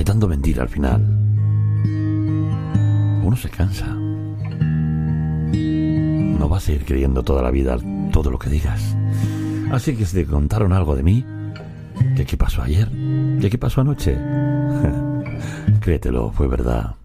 tanto mentir al final, uno se cansa. No vas a ir creyendo toda la vida todo lo que digas. Así que si te contaron algo de mí, ¿de qué pasó ayer? ¿De qué pasó anoche? Créetelo, fue verdad.